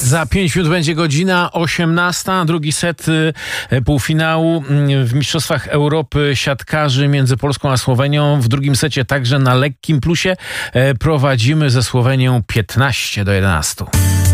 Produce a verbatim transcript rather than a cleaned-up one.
Za pięć minut będzie godzina osiemnasta. Drugi set półfinału w Mistrzostwach Europy siatkarzy między Polską a Słowenią. W drugim secie także na lekkim plusie prowadzimy ze Słowenią piętnaście do jedenastu.